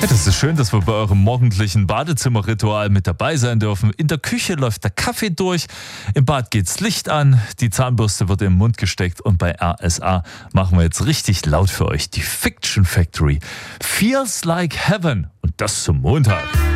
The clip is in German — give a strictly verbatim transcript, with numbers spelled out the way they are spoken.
Ja, das ist schön, dass wir bei eurem morgendlichen Badezimmerritual mit dabei sein dürfen. In der Küche läuft der Kaffee durch, im Bad geht's Licht an, die Zahnbürste wird im Mund gesteckt und bei R S A machen wir jetzt richtig laut für euch die Fiction Factory. Feels like Heaven und das zum Montag.